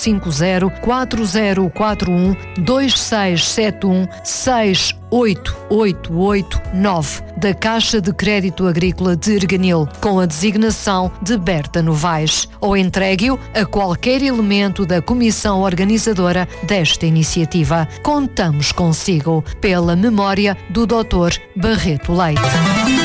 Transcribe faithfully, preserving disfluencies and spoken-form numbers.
cinco zero, quatro zero quatro um, dois seis sete um, seis oito oito oito nove da Caixa de Crédito Agrícola de Erganil, com a designação de Berta Novaes, ou entregue-o a qualquer elemento da comissão organizadora desta iniciativa. Contamos consigo, pela memória do doutor Barreto Leite.